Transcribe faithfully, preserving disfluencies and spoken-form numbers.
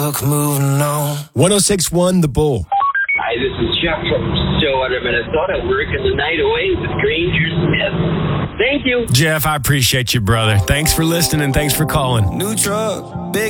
Look, moving on. one oh six point one The Bull. Hi, this is Jeff from Stillwater, Minnesota, working the night away with Granger Smith. Thank you. Jeff, I appreciate you, brother. Thanks for listening and thanks for calling. New truck, big